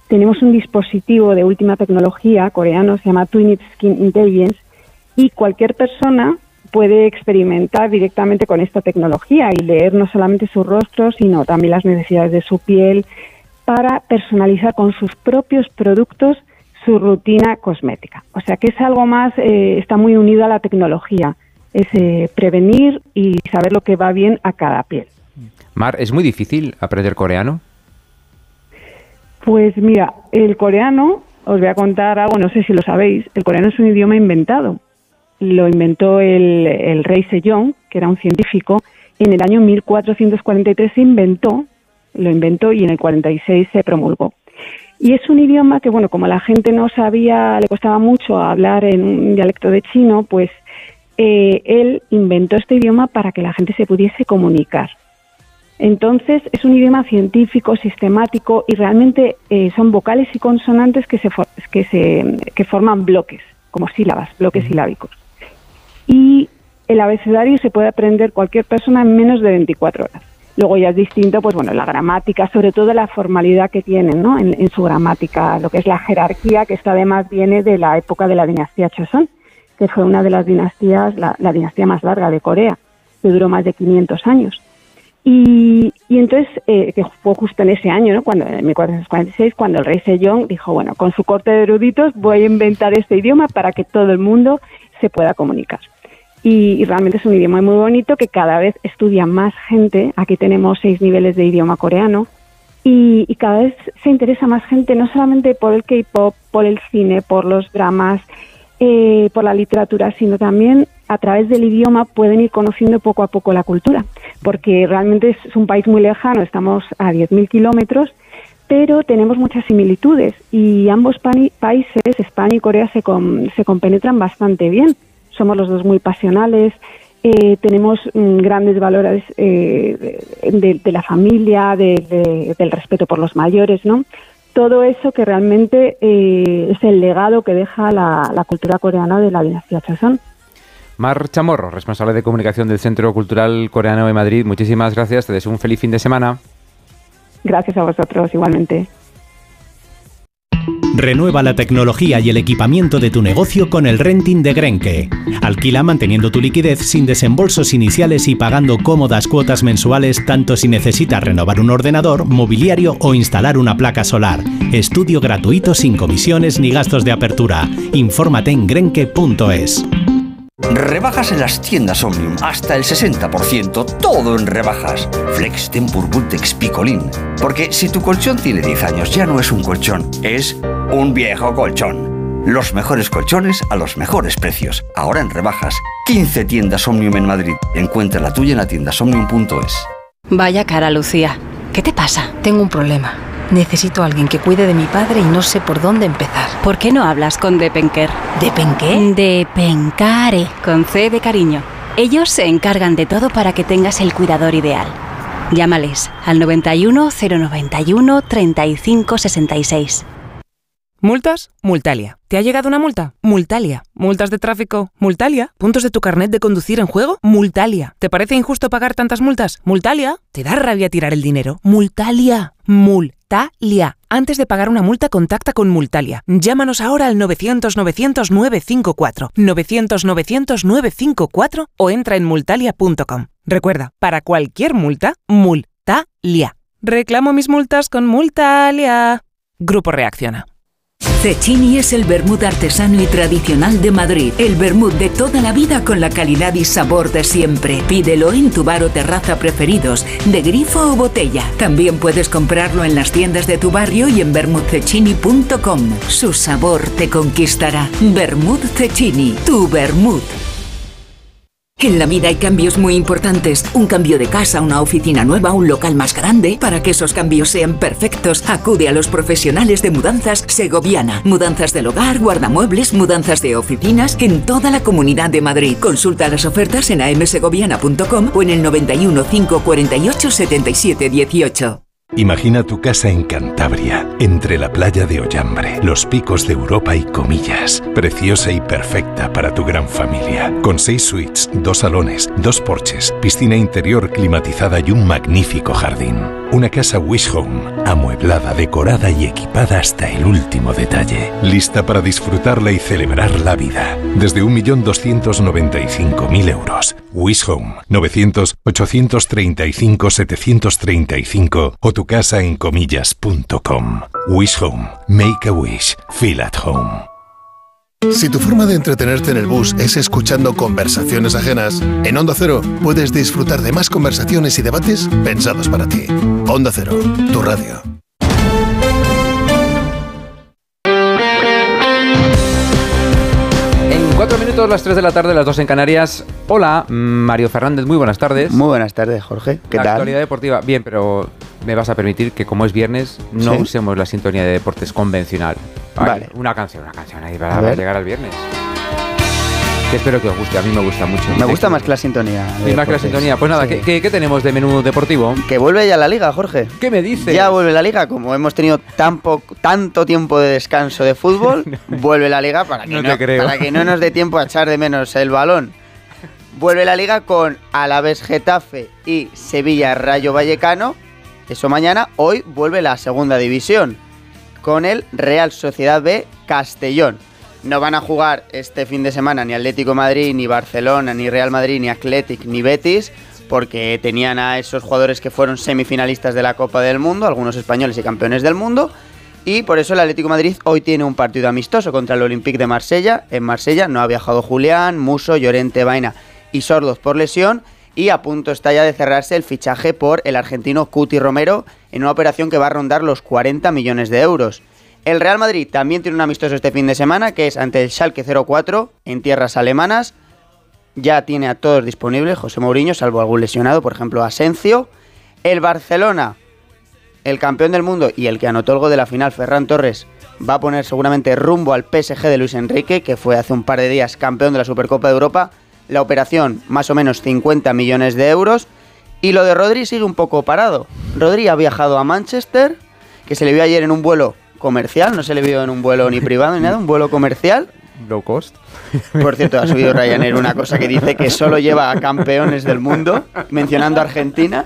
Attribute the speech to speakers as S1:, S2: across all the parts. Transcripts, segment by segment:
S1: tenemos un dispositivo de última tecnología coreano, se llama Twinit Skin Intelligence, y cualquier persona puede experimentar directamente con esta tecnología y leer no solamente su rostro, sino también las necesidades de su piel, para personalizar con sus propios productos su rutina cosmética. O sea que es algo más, está muy unido a la tecnología, es prevenir y saber lo que va bien a cada piel.
S2: Mar, ¿es muy difícil aprender coreano?
S1: Pues mira, el coreano, os voy a contar algo, no sé si lo sabéis, el coreano es un idioma inventado. Lo inventó el rey Sejong, que era un científico, en el año 1443 lo inventó y en el 46 se promulgó. Y es un idioma que, bueno, como la gente no sabía, le costaba mucho hablar en un dialecto de chino, pues él inventó este idioma para que la gente se pudiese comunicar. Entonces, es un idioma científico, sistemático, y realmente son vocales y consonantes que forman bloques, como sílabas, bloques silábicos. Y el abecedario se puede aprender cualquier persona en menos de 24 horas. Luego ya es distinto, pues bueno, la gramática, sobre todo la formalidad que tienen, ¿no? En su gramática, lo que es la jerarquía, que esto además viene de la época de la dinastía Joseon, que fue una de las dinastías, la dinastía más larga de Corea, que duró más de 500 años. Y entonces, que fue justo en ese año, ¿no? En 1446, cuando el rey Sejong dijo, bueno, con su corte de eruditos voy a inventar este idioma para que todo el mundo se pueda comunicar. Y realmente es un idioma muy bonito que cada vez estudia más gente. Aquí tenemos 6 niveles de idioma coreano y cada vez se interesa más gente, no solamente por el K-pop, por el cine, por los dramas, por la literatura, sino también a través del idioma pueden ir conociendo poco a poco la cultura, porque realmente es un país muy lejano, estamos a 10.000 kilómetros, pero tenemos muchas similitudes y ambos países, España y Corea, se compenetran bastante bien. Somos los dos muy pasionales, tenemos grandes valores de la familia, del respeto por los mayores, ¿no? Todo eso que realmente es el legado que deja la cultura coreana de la dinastía Joseon.
S2: Mar Chamorro, responsable de comunicación del Centro Cultural Coreano de Madrid, muchísimas gracias, te deseo un feliz fin de semana.
S1: Gracias a vosotros, igualmente.
S3: Renueva la tecnología y el equipamiento de tu negocio con el renting de Grenke. Alquila manteniendo tu liquidez sin desembolsos iniciales y pagando cómodas cuotas mensuales, tanto si necesitas renovar un ordenador, mobiliario o instalar una placa solar. Estudio gratuito sin comisiones ni gastos de apertura. Infórmate en grenke.es.
S4: Rebajas en las tiendas Omnium, hasta el 60%, todo en rebajas. Flex, Tempur, Bultex, Picolín. Porque si tu colchón tiene 10 años, ya no es un colchón, es un viejo colchón. Los mejores colchones a los mejores precios. Ahora en rebajas. 15 tiendas Omnium en Madrid. Encuentra la tuya en la tiendasomnium.es.
S5: Vaya cara, Lucía. ¿Qué te pasa?
S6: Tengo un problema. Necesito a alguien que cuide de mi padre y no sé por dónde empezar.
S5: ¿Por qué no hablas con Depenker?
S6: ¿Depenqué?
S5: Depencare, con C de cariño. Ellos se encargan de todo para que tengas el cuidador ideal. Llámales al 91 091 35 66.
S7: ¿Multas? Multalia. ¿Te ha llegado una multa? Multalia. ¿Multas de tráfico? Multalia. ¿Puntos de tu carnet de conducir en juego? Multalia. ¿Te parece injusto pagar tantas multas? Multalia. ¿Te da rabia tirar el dinero? Multalia. Multalia. Antes de pagar una multa, contacta con Multalia. Llámanos ahora al 900-900-954, 900-900-954 o entra en multalia.com. Recuerda, para cualquier multa, Multalia. Reclamo mis multas con Multalia. Grupo Reacciona.
S8: Cecchini es el vermut artesano y tradicional de Madrid. El vermut de toda la vida con la calidad y sabor de siempre. Pídelo en tu bar o terraza preferidos, de grifo o botella. También puedes comprarlo en las tiendas de tu barrio y en vermutcecchini.com. Su sabor te conquistará. Vermut Cecchini, tu vermut. En la vida hay cambios muy importantes. Un cambio de casa, una oficina nueva, un local más grande. Para que esos cambios sean perfectos, acude a los profesionales de Mudanzas Segoviana. Mudanzas del hogar, guardamuebles, mudanzas de oficinas en toda la Comunidad de Madrid. Consulta las ofertas en amsegoviana.com o en el 91 548 77 18.
S9: Imagina tu casa en Cantabria, entre la playa de Ollambre, los picos de Europa y Comillas. Preciosa y perfecta para tu gran familia. Con 6 suites, 2 salones, 2 porches, piscina interior climatizada y un magnífico jardín. Una casa Wish Home, amueblada, decorada y equipada hasta el último detalle. Lista para disfrutarla y celebrar la vida. Desde 1.295.000 euros. Wish Home, 900-835-735 o tu casa en comillas.com. Wish Home. Make a wish. Feel at home.
S10: Si tu forma de entretenerte en el bus es escuchando conversaciones ajenas, en Onda Cero puedes disfrutar de más conversaciones y debates pensados para ti. Onda Cero, tu radio.
S2: En 4 minutos, las 3 de la tarde, las 2 en Canarias. Hola, Mario Fernández, muy buenas tardes.
S11: Muy buenas tardes, Jorge. ¿Qué tal?
S2: La actualidad deportiva, bien, pero me vas a permitir que como es viernes, no usemos la sintonía de deportes convencional. Vale. Una canción ahí para llegar al viernes. Que espero que os guste, a mí me gusta mucho.
S11: Me gusta más que la sintonía.
S2: Sí, más que la sintonía. Pues nada, sí. ¿Qué tenemos de menú deportivo?
S11: Que vuelve ya la Liga, Jorge.
S2: ¿Qué me dices?
S11: Ya vuelve la Liga, como hemos tenido tanto tiempo de descanso de fútbol, vuelve la Liga para que no nos dé tiempo a echar de menos el balón. Vuelve la Liga con Alavés Getafe y Sevilla Rayo Vallecano. Eso mañana. Hoy vuelve la segunda división con el Real Sociedad B Castellón. No van a jugar este fin de semana ni Atlético de Madrid, ni Barcelona, ni Real Madrid, ni Athletic, ni Betis, porque tenían a esos jugadores que fueron semifinalistas de la Copa del Mundo, algunos españoles y campeones del mundo, y por eso el Atlético de Madrid hoy tiene un partido amistoso contra el Olympique de Marsella. En Marsella no ha viajado Julián, Musso, Llorente, Baena y Sordos por lesión, y a punto está ya de cerrarse el fichaje por el argentino Cuti Romero en una operación que va a rondar los 40 millones de euros. El Real Madrid también tiene un amistoso este fin de semana, que es ante el Schalke 04 en tierras alemanas. Ya tiene a todos disponibles José Mourinho, salvo algún lesionado, por ejemplo Asensio. El Barcelona, el campeón del mundo y el que anotó el gol de la final, Ferran Torres, va a poner seguramente rumbo al PSG de Luis Enrique, que fue hace un par de días campeón de la Supercopa de Europa. La operación, más o menos 50 millones de euros. Y lo de Rodri sigue un poco parado. Rodri ha viajado a Manchester, que se le vio ayer en un vuelo comercial, no se le vio en un vuelo ni privado ni nada, un vuelo comercial.
S2: Low cost.
S11: Por cierto, ha subido Ryanair una cosa que dice que solo lleva a campeones del mundo, mencionando a Argentina.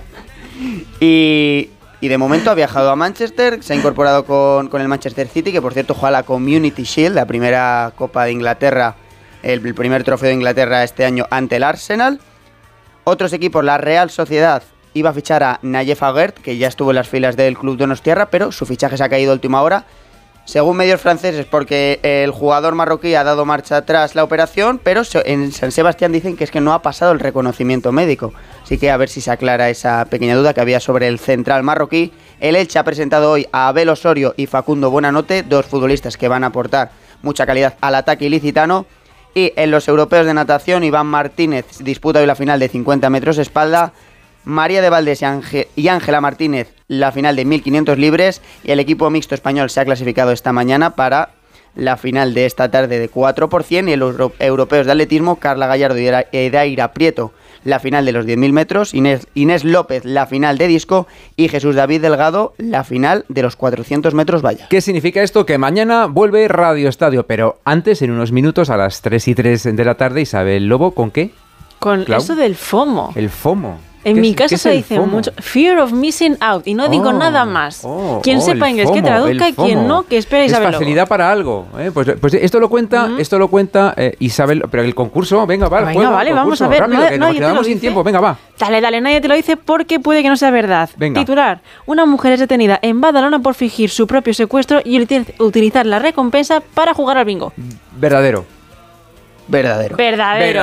S11: Y de momento ha viajado a Manchester, se ha incorporado con el Manchester City, que por cierto juega la Community Shield, la primera Copa de Inglaterra, el primer trofeo de Inglaterra este año ante el Arsenal. Otros equipos, la Real Sociedad iba a fichar a Nayef Aguert, que ya estuvo en las filas del club donostiarra, pero su fichaje se ha caído a última hora. Según medios franceses, porque el jugador marroquí ha dado marcha atrás la operación, pero en San Sebastián dicen que es que no ha pasado el reconocimiento médico. Así que a ver si se aclara esa pequeña duda que había sobre el central marroquí. El Elche ha presentado hoy a Abel Osorio y Facundo Buenanote, dos futbolistas que van a aportar mucha calidad al ataque ilicitano. Y en los europeos de natación, Iván Martínez disputa hoy la final de 50 metros espalda. María de Valdés y Ángela Martínez la final de 1500 libres, y el equipo mixto español se ha clasificado esta mañana para la final de esta tarde de 4%, y los europeos de atletismo, Carla Gallardo y Edaira Prieto la final de los 10.000 metros, Inés López la final de disco y Jesús David Delgado la final de los 400 metros valla.
S2: ¿Qué significa esto? Que mañana vuelve Radio Estadio, pero antes, en unos minutos, a las 3:03 de la tarde, Isabel Lobo, ¿con qué?
S12: Con
S2: Clau.
S12: eso del FOMO.
S2: El FOMO.
S12: En mi casa se dice mucho Fear of Missing Out, y no digo nada más. Quien sepa inglés que traduzca, y quien no, que espera Isabel Lobo.
S2: Es facilidad para algo. Pues esto lo cuenta Isabel, pero el concurso, venga, va,
S12: vale, vamos a ver.
S2: Rápido, que nos quedamos sin tiempo, venga, va.
S12: Dale, nadie te lo dice porque puede que no sea verdad.
S2: Venga.
S12: Titular: una mujer es detenida en Badalona por fingir su propio secuestro y utilizar la recompensa para jugar al bingo.
S2: Verdadero.
S11: Verdadero.
S2: Bien.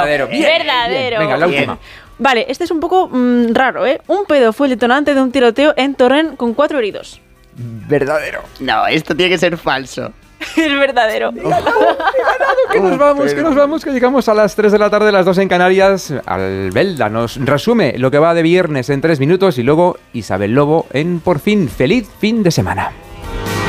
S2: Venga, la última.
S12: Vale, este es un poco raro, ¿eh? Un pedo fue el detonante de un tiroteo en Torrent con 4 heridos.
S2: Verdadero.
S11: No, esto tiene que ser falso.
S12: Es verdadero.
S2: Que nos vamos, que llegamos a las 3 de la tarde, las 2 en Canarias. Albelda nos resume lo que va de viernes en 3 minutos, y luego Isabel Lobo en Por fin. Feliz fin de semana.